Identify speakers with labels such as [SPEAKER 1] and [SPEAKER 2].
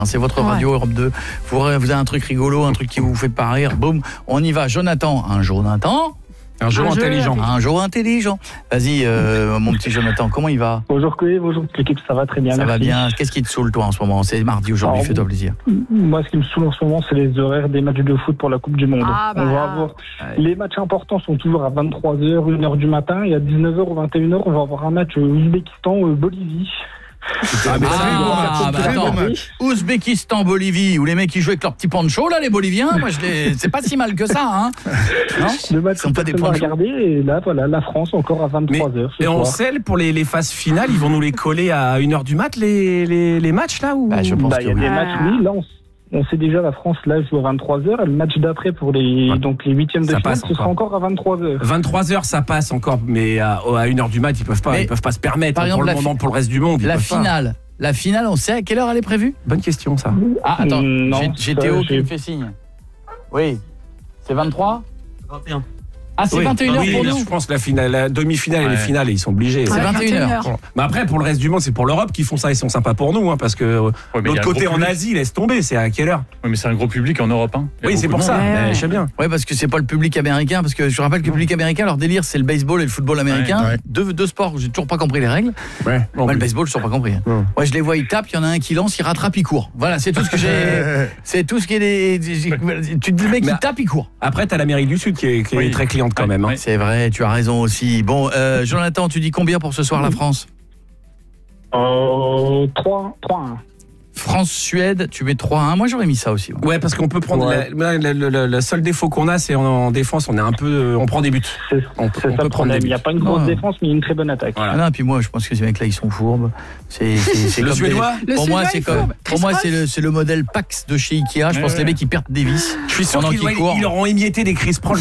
[SPEAKER 1] C'est votre radio Europe 2. Vous avez un truc rigolo, un truc qui vous fait pas rire. Boum, on y va. Jonathan. Un jour intelligent. Un jour intelligent. Vas-y, mon petit Jonathan, comment il va?
[SPEAKER 2] Bonjour Chloé, bonjour toute l'équipe, ça va très bien.
[SPEAKER 1] Ça
[SPEAKER 2] merci.
[SPEAKER 1] va bien. Qu'est-ce qui te saoule toi en ce moment? C'est mardi aujourd'hui, fais-toi plaisir.
[SPEAKER 2] Moi, ce qui me saoule en ce moment, c'est les horaires des matchs de foot pour la Coupe du Monde. On va avoir... Les matchs importants sont toujours à 23h, 1h du matin, et à 19h ou 21h, on va avoir un match Ouzbékistan-Bolivie.
[SPEAKER 1] Ouzbékistan-Bolivie, où les mecs qui jouent avec leur petit poncho là, les Boliviens, moi c'est pas si mal que ça, hein. Non,
[SPEAKER 2] le match sont pas des points à regarder, et là voilà, la France encore à 23h.
[SPEAKER 3] Et on sait pour les phases finales, ils vont nous les coller à 1h du mat les matchs là ou...
[SPEAKER 1] Je pense
[SPEAKER 2] il y a des matchs, oui, là on sait déjà, la France là joue à 23h, le match d'après pour les huitièmes de finale, ce sera encore à 23h.
[SPEAKER 3] 23h ça passe encore, mais à 1h du mat, ils peuvent pas se permettre.
[SPEAKER 1] Par exemple,
[SPEAKER 3] pour le reste du monde.
[SPEAKER 1] La finale, on sait à quelle heure elle est prévue?
[SPEAKER 3] Bonne question ça.
[SPEAKER 1] Ah attends, j'ai Théo qui me fait signe. Oui. C'est 23
[SPEAKER 4] 21.
[SPEAKER 1] Ah, c'est 21h pour nous.
[SPEAKER 3] Je pense que la demi-finale et les finales, ils sont obligés.
[SPEAKER 1] C'est 21h.
[SPEAKER 3] Mais après, pour le reste du monde, c'est pour l'Europe qui font ça. Ils sont sympas pour nous, hein, parce que l'autre côté en Asie, laisse tomber. C'est à quelle heure?
[SPEAKER 5] Oui, mais c'est un gros public en Europe. Hein.
[SPEAKER 3] Oui, c'est pour ça. Je sais bien.
[SPEAKER 1] Oui, parce que c'est pas le public américain. Parce que je rappelle que le public américain, leur délire, c'est le baseball et le football américain. Deux sports où j'ai toujours pas compris les règles. Moi, le baseball, je n'ai toujours pas compris. Moi, je les vois, ils tapent. Il y en a un qui lance, il rattrape, il court. Voilà, c'est tout ce que j'ai. C'est tout ce qui est. Tu te dis, le mec, il tape, il court.
[SPEAKER 3] Après, t'as l'Amérique du Sud qui est très cliente quand même.
[SPEAKER 1] C'est vrai, tu as raison aussi. Bon, Jonathan, tu dis combien pour ce soir la France?
[SPEAKER 2] 3-1.
[SPEAKER 1] France-Suède, tu mets 3-1. Moi, j'aurais mis ça aussi.
[SPEAKER 3] Ouais, parce qu'on peut prendre... Le seul défaut qu'on a, c'est en défense, on est un peu... On prend des buts.
[SPEAKER 2] C'est ça le problème. Il n'y a pas une grosse défense, mais une très bonne attaque.
[SPEAKER 1] Voilà. Ah non, puis moi, je pense que ces mecs-là, ils sont fourbes. C'est
[SPEAKER 3] le Suédois.
[SPEAKER 1] Pour moi, c'est le modèle Pax de chez Ikea. Je pense que les mecs, ils perdent des vis.
[SPEAKER 3] Je suis sûr qu'ils leur ont émietté des Chris Proche